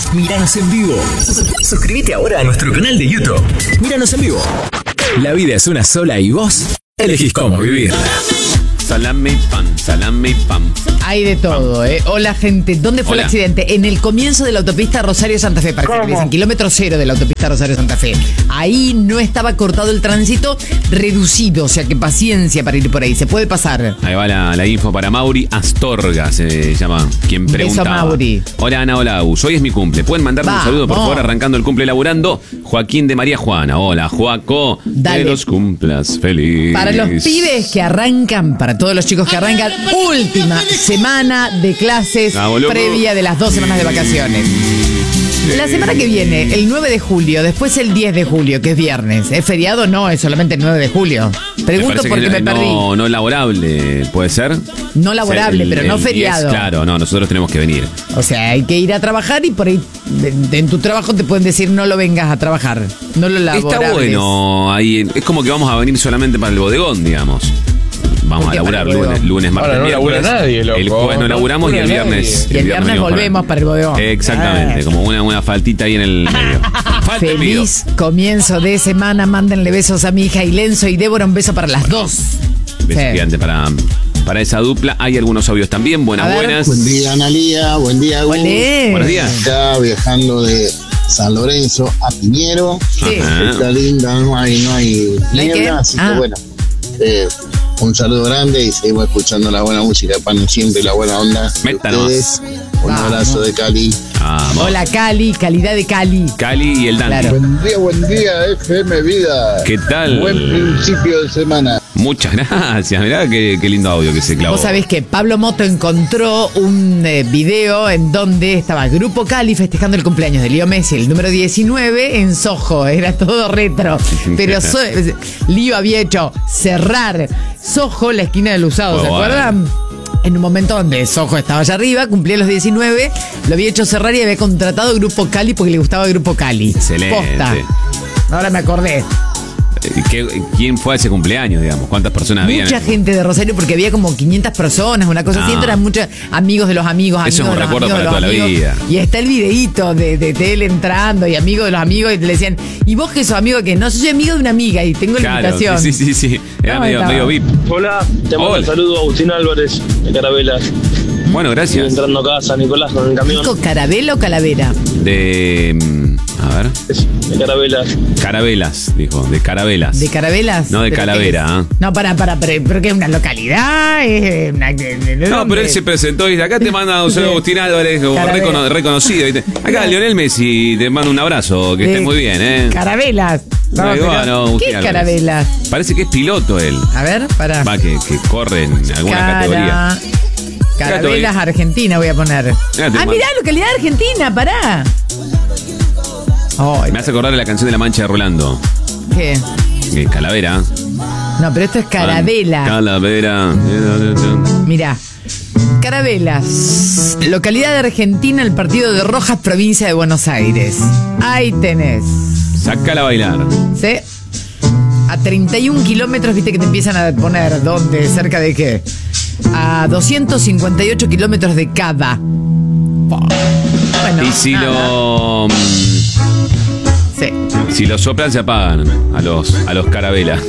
Míranos en vivo. Suscríbete ahora a nuestro canal de YouTube. Míranos en vivo. La vida es una sola y vos elegís cómo vivirla. Salame y pan. Hay de todo, ¿eh? Hola, gente. ¿Dónde fue el accidente? En el comienzo de la autopista Rosario-Santa Fe. Para que en kilómetro cero de la autopista Rosario-Santa Fe. Ahí no estaba cortado el tránsito, reducido. O sea que paciencia para ir por ahí. Se puede pasar. Ahí va la info para Mauri Astorga, se llama quien preguntaba. Beso, Mauri. Hola, Ana, hola, Agus. Hoy es mi cumple. ¿Pueden mandarme un saludo, por favor, arrancando el cumple laburando? Joaquín de María Juana. Hola, Joaco. Dale. Que los cumplas feliz. Para los pibes que arrancan, para todos los chicos que arrancan, última semana de clases previa de las 2 semanas de vacaciones. La semana que viene, el 9 de julio, después el 10 de julio, que es viernes. ¿Es feriado? No, es solamente el 9 de julio. Pregunto porque me perdí. No laborable, ¿puede ser? No laborable, pero no feriado. 10, claro, no, nosotros tenemos que venir. O sea, hay que ir a trabajar y por ahí en tu trabajo te pueden decir no lo vengas a trabajar. No lo laborables. Está bueno, ahí es como que vamos a venir solamente para el bodegón, digamos. Vamos a laburar lunes, martes, ahora no miércoles. labura nadie, loco. El jueves no laburamos y el viernes. Y el viernes volvemos para el bodegón. Exactamente, como una faltita ahí en el medio. Feliz comienzo de semana. Mándenle besos a mi hija Ilenzo y Débora. Un beso para las dos. Beso gigante para esa dupla. Hay algunos audios también. Buenas. Buen día, Analía. Buen día, Agus. Buenos días. Acá viajando de San Lorenzo a Piñero. Sí. Está linda, no hay niebla, así que bueno. Un saludo grande y seguimos escuchando la buena música de Pan Siempre y la buena onda de ustedes. Un abrazo de Cali. Hola, Cali, calidad de Cali. Cali y el Dante. Claro. Buen día, FM Vida. ¿Qué tal? Buen principio de semana. Muchas gracias, mirá qué lindo audio que se clavó. Vos sabés que Pablo Moto encontró un video en donde estaba el Grupo Cali festejando el cumpleaños de Leo Messi, el número 19 en Soho, era todo retro, pero Leo había hecho cerrar Soho, la esquina del Usado, ¿se acuerdan? En un momento donde Soho estaba allá arriba, cumplía los 19, lo había hecho cerrar y había contratado Grupo Cali porque le gustaba el Grupo Cali. Excelente. Posta. Ahora me acordé. ¿Quién fue a ese cumpleaños, digamos? ¿Cuántas personas había? Mucha gente de Rosario, porque había como 500 personas, una cosa así. Eran muchos amigos de los amigos. Eso es un recuerdo para toda la vida. Y está el videíto de él entrando y amigos de los amigos, y le decían, ¿y vos qué sos amigo de qué? No, soy amigo de una amiga y tengo la invitación. Sí. Era medio VIP. Hola, te mando un saludo a Agustín Álvarez de Carabelas. Bueno, gracias. Estoy entrando a casa, Nicolás, con el camión. ¿Dijo Carabela o Calavera? A ver. De Carabelas. Carabelas, dijo. De Carabelas. ¿De Carabelas? No, de Calavera. No, pero que es una localidad. No, pero él se presentó y dice, acá te manda un saludo Agustín Álvarez, reconocido. Acá Lionel Messi, te manda un abrazo, que estés muy bien, ¿eh? Carabelas. ¿Qué es Carabelas? Parece que es piloto él. A ver, pará. Va, que corre en alguna categoría. Carabelas Argentina voy a poner. Mirá, localidad argentina, pará. Me hace acordar de la canción de La Mancha de Rolando. ¿Qué? Calavera. No, pero esto es Carabela. Calavera. Mirá. Carabelas, localidad de Argentina, el partido de Rojas, provincia de Buenos Aires. Ahí tenés. Sácala a bailar. ¿Sí? A 31 kilómetros, viste que te empiezan a poner, ¿dónde? ¿Cerca de qué? A 258 kilómetros de Cava. Bueno, y si nada. Sí. Si lo soplan se apagan a los Carabelas.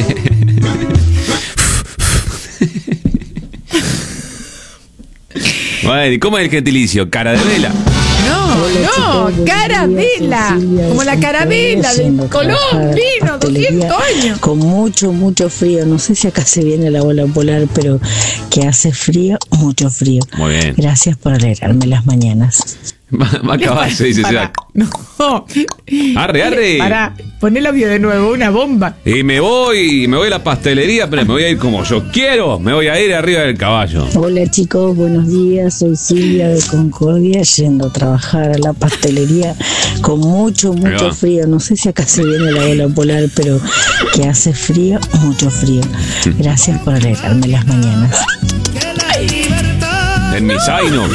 Bueno, ¿cómo es el gentilicio? ¿Cara de vela? No, carabela. Como la carabela de Colón, vino 200 años. Con mucho frío. No sé si acá se viene la ola polar, pero que hace frío, mucho frío. Muy bien. Gracias por alegrarme las mañanas. Va a acabar, se dice. No. Arre. Pará, poné el audio de nuevo, una bomba. Y me voy a la pastelería, pero me voy a ir como yo quiero. Me voy a ir arriba del caballo. Hola chicos, buenos días. Soy Silvia de Concordia, yendo a trabajar a la pastelería con mucho frío. No sé si acá se viene la ola polar, pero que hace frío, mucho frío. Gracias por alegrarme las mañanas. En mi zaino.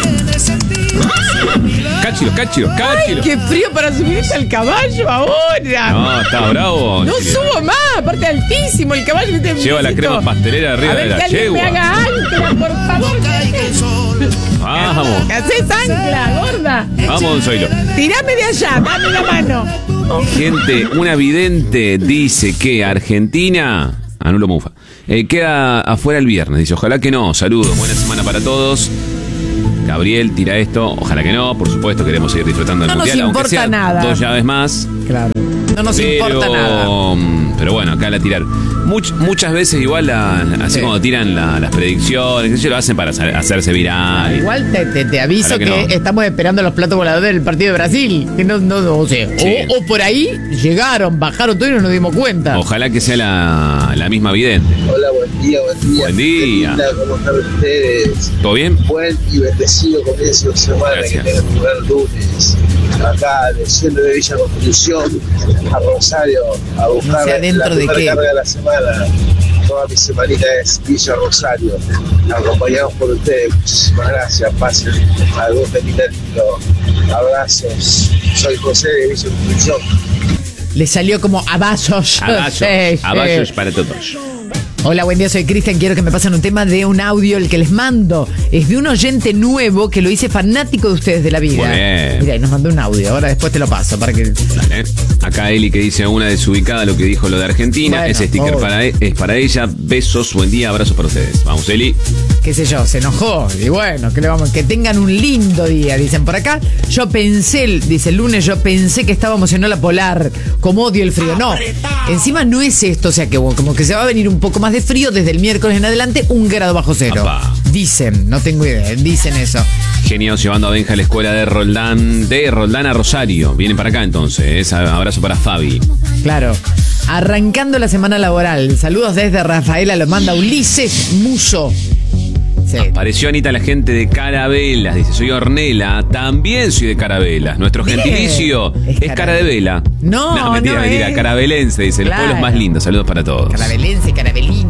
Cáchilo. Ay, qué frío para subirse al caballo ahora. No, está bravo. No subo más, aparte altísimo el caballo. Lleva la crema pastelera arriba de la yegua. Me haga ancla, por favor. Vamos. ¿Hacés ancla, gorda? ayuda. Vamos, don Zoilo. Tirame de allá, dame la mano. Gente, una vidente dice que Argentina, anulo mufa, queda afuera el viernes. Dice, ojalá que no. Saludos, buena semana para todos. Gabriel tira esto, ojalá que no. Por supuesto, queremos seguir disfrutando del Mundial. No nos importa nada. 2 llaves más. Claro. No nos importa nada. Pero bueno, acá la tirar. Muchas veces igual, así como tiran las predicciones, ellos lo hacen para hacerse viral. Igual te aviso que estamos esperando los platos voladores del partido de Brasil. Que no o sea, sí. o por ahí llegaron, bajaron todo y no nos dimos cuenta. Ojalá que sea la misma vidente. Hola, buen día. Buen día. ¿Cómo están ustedes? ¿Todo bien? Buen y bendecido comienzo de semana. Gracias. Que tengan lugar el lunes. Acá del centro de Villa Constitución a Rosario a buscar no sé, ¿dentro de qué? Carga de la semana. Toda mi semanita es Villa Rosario. Acompañados por ustedes. Muchísimas gracias. Pasen algún lindo. Abrazos. Soy José de Villa Constitución. Le salió como abrazos. Abrazos para todos. Hola, buen día, soy Cristian. Quiero que me pasen un tema de un audio, el que les mando. Es de un oyente nuevo que lo hice fanático de ustedes de la vida. Mira, y nos mandó un audio. Ahora después te lo paso para que... Dale. Acá Eli que dice una desubicada lo que dijo lo de Argentina. Bueno, ese sticker es para ella. Besos, buen día, abrazos para ustedes. Vamos, Eli. Qué sé yo, se enojó. Y bueno, que tengan un lindo día. Dicen por acá. Yo pensé, dice el lunes, yo pensé que estábamos en ola polar. Como odio el frío. No, encima no es esto. O sea que como que se va a venir un poco más de frío desde el miércoles en adelante, 1 grado bajo cero. Apá. Dicen, no tengo idea, dicen eso. Genio llevando a Benja a la escuela de Roldán a Rosario. Vienen para acá entonces. Abrazo para Fabi. Claro. Arrancando la semana laboral. Saludos desde Rafaela, lo manda Ulises Muso. Sí. Apareció Anita, la gente de Carabelas. Dice, soy Ornella, también soy de Carabelas. Nuestro gentilicio es cara de vela. No, mentira, Carabelense, dice. Claro. El pueblo es más lindo. Saludos para todos. Carabelense, carabelino.